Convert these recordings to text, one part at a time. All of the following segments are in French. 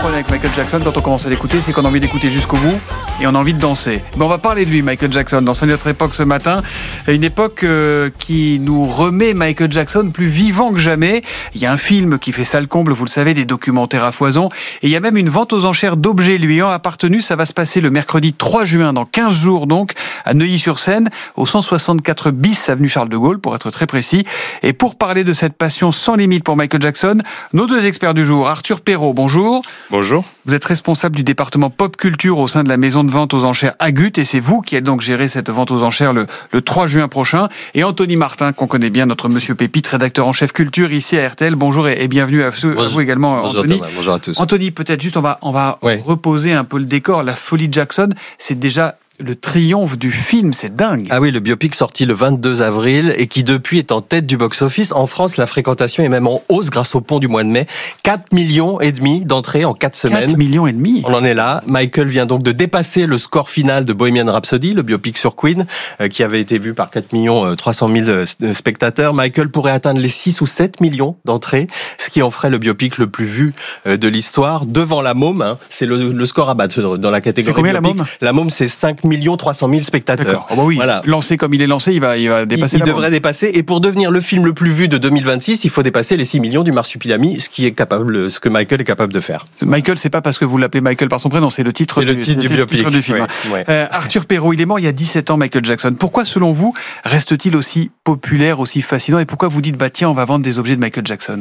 problème avec Michael Jackson quand on commence à l'écouter, c'est qu'on a envie d'écouter jusqu'au bout et on a envie de danser. Mais on va parler de lui, Michael Jackson, dans notre époque ce matin. Une époque qui nous remet Michael Jackson plus vivant que jamais. Il y a un film qui fait ça le comble, vous le savez, des documentaires à foison. Et il y a même une vente aux enchères d'objets lui ayant appartenu. Ça va se passer le mercredi 3 juin, dans 15 jours donc, à Neuilly-sur-Seine, au 164 bis avenue Charles de Gaulle, pour être très précis. Et pour parler de cette passion sans limite pour Michael Jackson, nos deux experts du jour, Arthur Perrault, bonjour. Bonjour. Vous êtes responsable du département pop culture au sein de la maison de vente aux enchères Agut, et c'est vous qui allez donc gérer cette vente aux enchères le 3 juin prochain. Et Anthony Martin, qu'on connaît bien, notre monsieur Pépite, rédacteur en chef culture ici à RTL. Bonjour et bienvenue à vous également, bonjour Anthony. Thomas, bonjour à tous. Anthony, peut-être juste on va reposer un peu le décor. La folie Jackson, c'est déjà le triomphe du film, c'est dingue. Ah oui, le biopic sorti le 22 avril et qui depuis est en tête du box-office. En France, la fréquentation est même en hausse grâce au pont du mois de mai. 4,5 millions d'entrées en 4 semaines. 4,5 millions. On en est là. Michael vient donc de dépasser le score final de Bohemian Rhapsody, le biopic sur Queen, qui avait été vu par 4,3 millions spectateurs. Michael pourrait atteindre les 6 ou 7 millions d'entrées, ce qui en ferait le biopic le plus vu de l'histoire. Devant La Môme, c'est le score à battre dans la catégorie. C'est combien biopic. La Môme ? La Môme, c'est 5 300 000 spectateurs. D'accord. Oh bah oui. Voilà. Lancé comme il est lancé, il va dépasser. Il devrait dépasser. Et pour devenir le film le plus vu de 2026, il faut dépasser les 6 millions du Marsupilami, ce que Michael est capable de faire. Michael, c'est pas parce que vous l'appelez Michael par son prénom, c'est le titre du biopic. Du film. Ouais. Arthur Perrault, il est mort il y a 17 ans, Michael Jackson. Pourquoi, selon vous, reste-t-il aussi populaire, aussi fascinant, et pourquoi vous dites tiens, on va vendre des objets de Michael Jackson?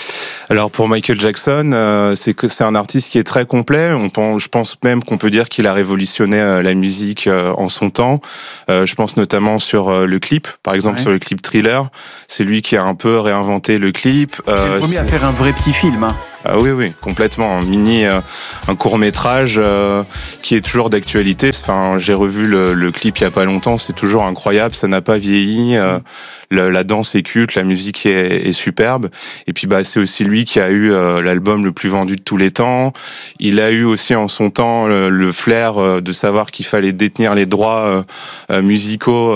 Alors pour Michael Jackson, c'est un artiste qui est très complet. Je pense même qu'on peut dire qu'il a révolutionné la musique en son temps. Je pense notamment sur le clip, par exemple sur le clip Thriller. C'est lui qui a un peu réinventé le clip. C'est le premier à faire un vrai petit film. Hein. Ah oui, complètement. Un court-métrage qui est toujours d'actualité. Enfin, j'ai revu le clip il y a pas longtemps. C'est toujours incroyable. Ça n'a pas vieilli. La danse est culte, la musique est superbe. Et puis, c'est aussi lui qui a eu l'album le plus vendu de tous les temps. Il a eu aussi en son temps le flair de savoir qu'il fallait détenir les droits musicaux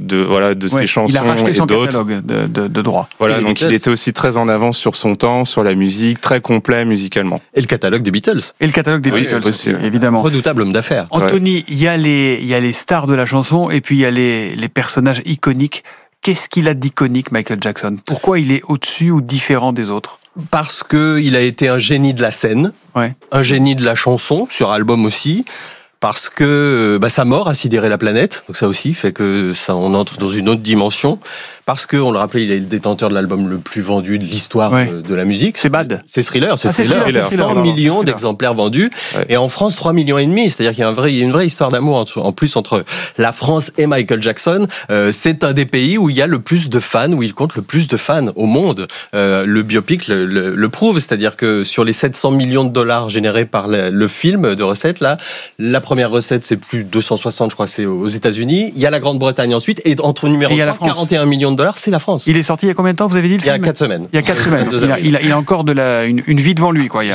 de ses chansons et d'autres. Il a racheté son catalogue de droits. Voilà, donc il était aussi très en avance sur son temps, sur la musique, très complet musicalement. Et le catalogue des Beatles. Beatles aussi, évidemment. Redoutable homme d'affaires. Anthony, il y a les stars de la chanson et puis il y a les personnages iconiques. Qu'est-ce qu'il a d'iconique, Michael Jackson? Pourquoi il est au-dessus ou différent des autres? Parce que il a été un génie de la scène, un génie de la chanson, sur album aussi. Parce que sa mort a sidéré la planète, donc ça aussi fait que ça on entre dans une autre dimension. Parce que on le rappelait, il est le détenteur de l'album le plus vendu de l'histoire de la musique. C'est Bad. C'est Thriller. 100 millions d'exemplaires vendus, et en France 3,5 millions. C'est-à-dire qu'il y a une vraie histoire d'amour en plus entre la France et Michael Jackson. C'est un des pays où il y a le plus de fans, où il compte le plus de fans au monde. Le biopic le prouve, c'est-à-dire que sur les 700 millions de dollars générés par le film de recettes, la première recette, c'est plus 260, je crois, c'est aux États-Unis. Il y a la Grande-Bretagne ensuite, et entre numéro 3, 41 millions de dollars, c'est la France. Il est sorti il y a combien de temps, vous avez dit? Il y a 4 semaines. Il y a 4 semaines. Il a encore une vie devant lui, quoi.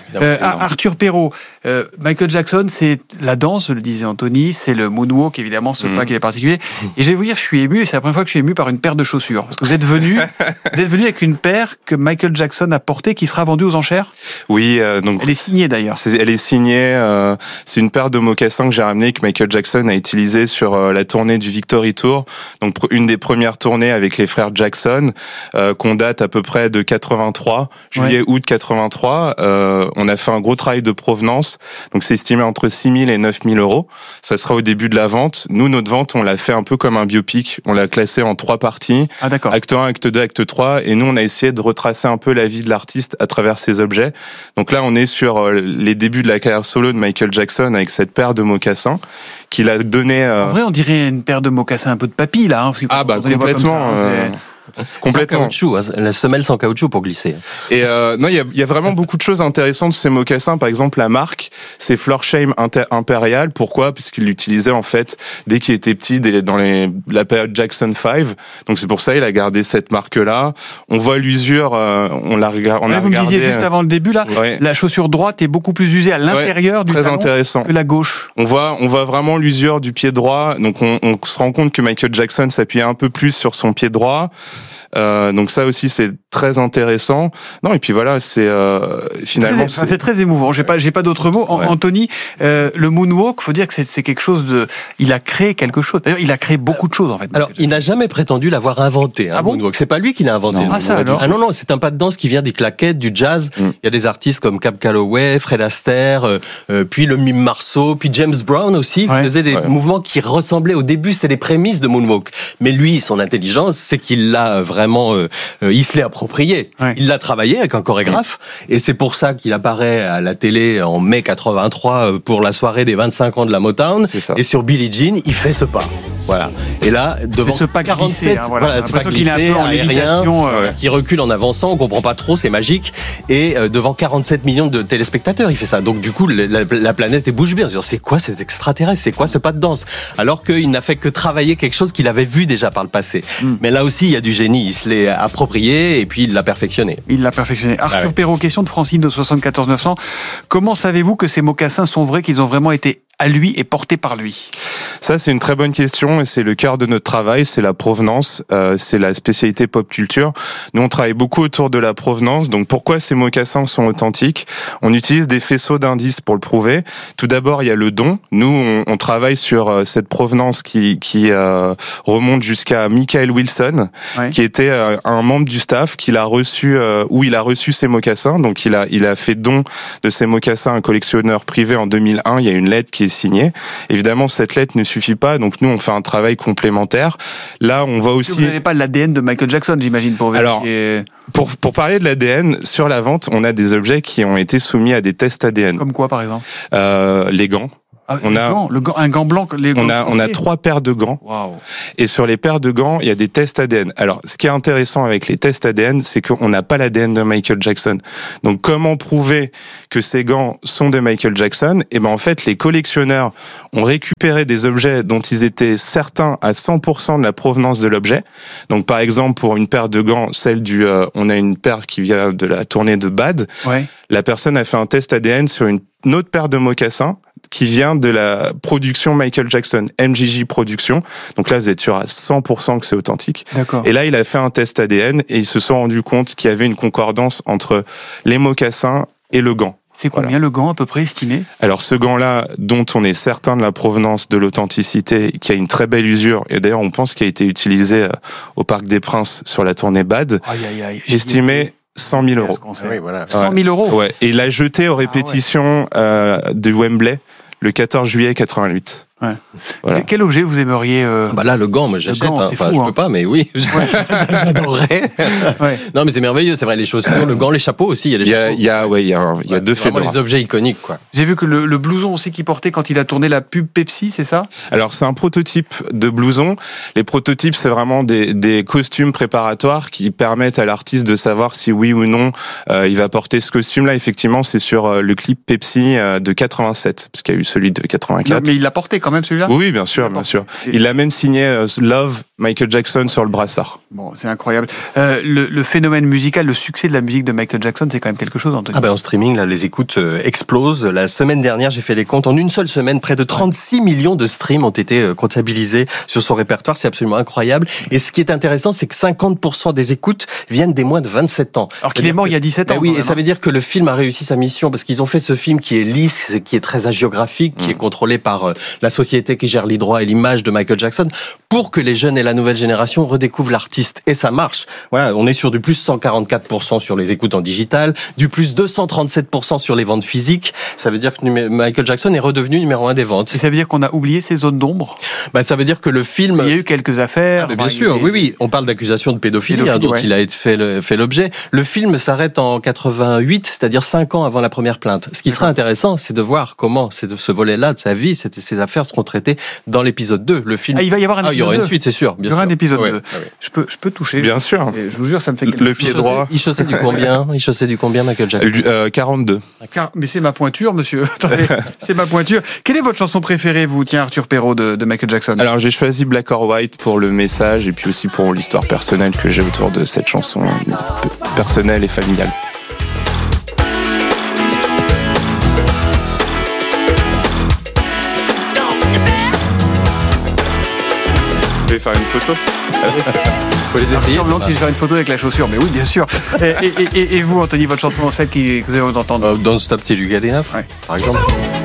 Arthur Perrault, Michael Jackson, c'est la danse, le disait Anthony, c'est le moonwalk, évidemment, ce pas qui est particulier. Et je vais vous dire, je suis ému, et c'est la première fois que je suis ému par une paire de chaussures. Parce que vous êtes venu avec une paire que Michael Jackson a portée, qui sera vendue aux enchères. Oui, donc. Elle est signée d'ailleurs. Elle est signée, c'est une paire de mocassins que j'ai ramené, que Michael Jackson a utilisé sur la tournée du Victory Tour, donc une des premières tournées avec les frères Jackson, qu'on date à peu près de 83, juillet-août 83. On a fait un gros travail de provenance, donc c'est estimé entre 6 000 et 9 000 euros. Ça sera au début de la vente. Nous, notre vente, on l'a fait un peu comme un biopic. On l'a classé en 3 parties. Ah, d'accord. Acte 1, acte 2, acte 3. Et nous, on a essayé de retracer un peu la vie de l'artiste à travers ces objets. Donc là, on est sur les débuts de la carrière solo de Michael Jackson avec cette paire de mocassins qu'il a donné. En vrai, on dirait une paire de mocassins un peu de papy, là. Hein, complètement. Complètement. Sans caoutchouc, la semelle sans caoutchouc pour glisser. Et il y a vraiment beaucoup de choses intéressantes de ces mocassins. Par exemple, la marque, c'est Florsheim Imperial. Pourquoi? Parce qu'il l'utilisait en fait dès qu'il était petit, dans la période Jackson 5. Donc c'est pour ça il a gardé cette marque-là. On voit l'usure, on l'a regardé. Vous me disiez juste avant le début là, la chaussure droite est beaucoup plus usée à l'intérieur du talon que la gauche. On voit vraiment l'usure du pied droit. Donc on se rend compte que Michael Jackson s'appuyait un peu plus sur son pied droit. Donc ça aussi c'est très intéressant. Non, et puis voilà, c'est finalement... C'est très émouvant. J'ai pas d'autres mots. Ouais. Anthony, le moonwalk, faut dire que c'est quelque chose de... Il a créé quelque chose. D'ailleurs, il a créé beaucoup de choses, en fait. Alors, il n'a jamais prétendu l'avoir inventé, moonwalk. C'est pas lui qui l'a inventé. Non, c'est un pas de danse qui vient des claquettes, du jazz. Il y a des artistes comme Cab Calloway, Fred Astaire, puis le Mime Marceau, puis James Brown aussi, faisait des mouvements qui ressemblaient, au début, c'était les prémices de moonwalk. Mais lui, son intelligence, c'est qu'il l'a vraiment, il se l'est approprié. Ouais. Il l'a travaillé avec un chorégraphe, et c'est pour ça qu'il apparaît à la télé en mai 83 pour la soirée des 25 ans de la Motown. Et sur Billie Jean, il fait ce pas. Voilà. Et là, devant ce pas 47, glissé, voilà, c'est pas glissé, aérien, qui recule en avançant, on comprend pas trop, c'est magique. Et devant 47 millions de téléspectateurs, il fait ça. Donc du coup, la planète est bouche bée. C'est quoi cet extraterrestre? C'est quoi ce pas de danse? Alors qu'il n'a fait que travailler quelque chose qu'il avait vu déjà par le passé. Mais là aussi, il y a du génie. Il se l'est approprié et puis il l'a perfectionné. Arthur Perrault, question de Francine de 74 900. Comment savez-vous que ces mocassins sont vrais, qu'ils ont vraiment été à lui et portés par lui? Ça, c'est une très bonne question et c'est le cœur de notre travail, c'est la provenance, c'est la spécialité pop culture. Nous, on travaille beaucoup autour de la provenance. Donc, pourquoi ces mocassins sont authentiques? On utilise des faisceaux d'indices pour le prouver. Tout d'abord, il y a le don. Nous, on travaille sur cette provenance qui remonte jusqu'à Michael Wilson, qui était un membre du staff qu'il a reçu, où il a reçu ses mocassins. Donc, il a fait don de ses mocassins à un collectionneur privé en 2001. Il y a une lettre qui est signée. Évidemment, cette lettre ne suffit pas, donc nous on fait un travail complémentaire. Là, on va aussi... Vous n'avez pas l'ADN de Michael Jackson, j'imagine, pour vérifier... Alors, pour parler de l'ADN, sur la vente, on a des objets qui ont été soumis à des tests ADN. Comme quoi, par exemple? Les gants. Un gant blanc. On a 3 paires de gants. Wow. Et sur les paires de gants, il y a des tests ADN. Alors, ce qui est intéressant avec les tests ADN, c'est qu'on n'a pas l'ADN de Michael Jackson. Donc, comment prouver que ces gants sont de Michael Jackson? Et en fait, les collectionneurs ont récupéré des objets dont ils étaient certains à 100% de la provenance de l'objet. Donc, par exemple, pour une paire de gants, on a une paire qui vient de la tournée de Bad. Ouais. La personne a fait un test ADN sur une autre paire de mocassins qui vient de la production Michael Jackson, MJJ Production. Donc là, vous êtes sûr à 100% que c'est authentique. D'accord. Et là, il a fait un test ADN et ils se sont rendus compte qu'il y avait une concordance entre les mocassins et le gant. C'est combien le gant à peu près estimé? Alors ce gant-là, dont on est certain de la provenance, de l'authenticité, qui a une très belle usure, et d'ailleurs on pense qu'il a été utilisé au Parc des Princes sur la tournée Bad, estimé 100 000 euros. Oui, voilà. 100 000 euros. Ouais. Et il l'a jeté aux répétitions de Wembley le le 14 juillet 88. Ouais. Voilà. Quel objet vous aimeriez Là, le gant, moi j'achète. C'est fou, je peux pas, mais oui, j'adorerais. Ouais. Non, mais c'est merveilleux, c'est vrai. Les chaussures, le gant, les chapeaux aussi. Il y a deux faits. Les objets iconiques, quoi. J'ai vu que le blouson aussi qu'il portait quand il a tourné la pub Pepsi, c'est ça? Alors c'est un prototype de blouson. Les prototypes, c'est vraiment des costumes préparatoires qui permettent à l'artiste de savoir si oui ou non il va porter ce costume-là. Effectivement, c'est sur le clip Pepsi de 87, parce qu'il y a eu celui de 84. Non, mais il l'a porté quand même celui-là? Oui, bien sûr, bien sûr. Il a même signé Love Michael Jackson sur le brassard. Bon, c'est incroyable. Le phénomène musical, le succès de la musique de Michael Jackson, c'est quand même quelque chose, Anthony. En streaming, là, les écoutes explosent. La semaine dernière, j'ai fait les comptes. En une seule semaine, près de 36 millions de streams ont été comptabilisés sur son répertoire. C'est absolument incroyable. Et ce qui est intéressant, c'est que 50% des écoutes viennent des moins de 27 ans. Alors qu'il est mort il y a 17 ans. Oui, et ça veut dire que le film a réussi sa mission parce qu'ils ont fait ce film qui est lisse, qui est très hagiographique, qui est contrôlé par la société qui gère les droits et l'image de Michael Jackson pour que les jeunes et la nouvelle génération redécouvrent l'artiste. Et ça marche. Voilà, on est sur du plus 144% sur les écoutes en digital, du plus 237% sur les ventes physiques. Ça veut dire que Michael Jackson est redevenu numéro 1 des ventes. Et ça veut dire qu'on a oublié ces zones d'ombre? Ça veut dire que le film... Il y a eu quelques affaires. Bien sûr, oui. On parle d'accusation de pédophilie dont il a fait l'objet. Le film s'arrête en 88, c'est-à-dire 5 ans avant la première plainte. Ce qui sera intéressant, c'est de voir comment ce volet-là de sa vie, ces affaires seront traitées dans l'épisode 2. Le film... il va y avoir un épisode 2. Il y aura une suite, c'est sûr. Il y aura un épisode 2. Je peux toucher. Bien sûr. Je vous jure, ça me fait quelque chose. Le pied droit. Il chaussait du combien, Michael Jackson? 42. Mais c'est ma pointure, monsieur. Attendez, c'est ma pointure. Quelle est votre chanson préférée, vous, Arthur Perrault, de Michael Jackson? Alors, j'ai choisi Black or White pour le message et puis aussi pour l'histoire personnelle que j'ai autour de cette chanson, personnelle et familiale. Vous pouvez faire une photo? Faut les essayer. Je me demande si je vais faire une photo avec la chaussure, mais oui, bien sûr. Et vous, Anthony, votre chanson, celle que vous avez entendue Don't Stop Till You Get Enough, par exemple.